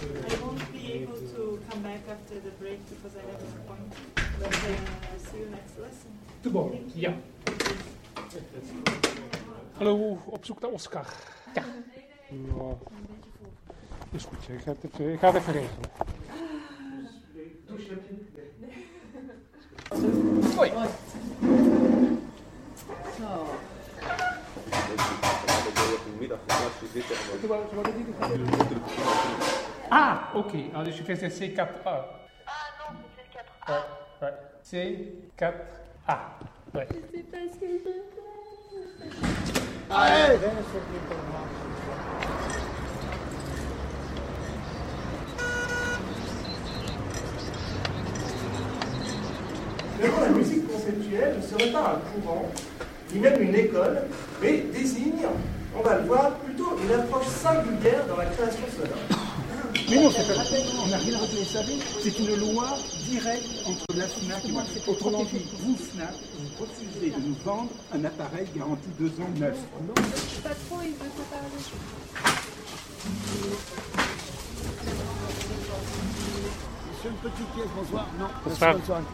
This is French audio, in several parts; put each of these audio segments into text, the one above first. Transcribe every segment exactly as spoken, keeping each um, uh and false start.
I won't be able to come back after the break because I have an appointment. But uh, see you next lesson. Te bon, ja. Hallo, op zoek naar Oscar. Ja. Nou, is goed, ik ga het even, ik ga het even regelen. Hoi. Zo. Ah, oké. Okay. Ah, dus je fais C quatre A. Ah non, c'est C quatre A. Ouais, ouais. C quatre A. Ouais. Je sais pas ce que je fais. Allez! Finalement, la musique conceptuelle ne serait pas un courant, ni même une école, mais désigne, on va le voir, plutôt une approche singulière dans la création sonore. Mais non, c'est pas la peine, on n'a rien retenu, vous savez, c'est une loi directe entre la FNAC et moi. Autrement dit, vous, FNAC, vous refusez de nous vendre un appareil garanti deux ans neuf. Non, le patron, il veut pas parler. Monsieur, une petite pièce, bonsoir. Non, Bonsoir. bonne soirée.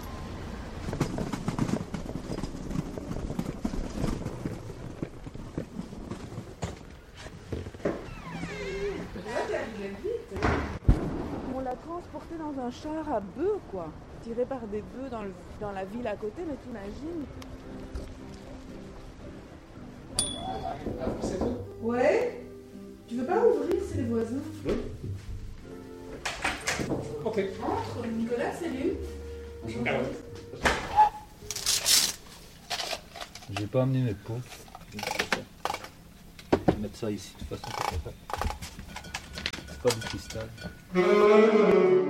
On l'a transporté dans un char à bœufs, quoi. Tiré par des bœufs dans, le, dans la ville à côté, mais t'imagines? Ouais. Tu veux pas ouvrir, c'est les voisins. Oui. Ok. Entre, Nicolas, salut. Alors. J'ai pas amené mes pots. Je vais mettre ça ici, de toute façon, c'est pas, c'est pas du cristal.